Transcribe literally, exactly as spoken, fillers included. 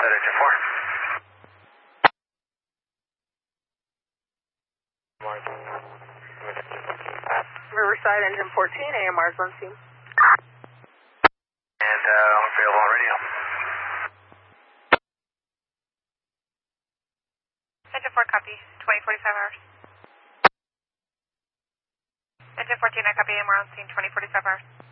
Riverside, engine four. Riverside, engine fourteen, A M R's on scene. And uh, available on radio. Engine four, copy. twenty forty-five hours. Engine fourteen, I copy. A M R on scene. twenty forty-five hours.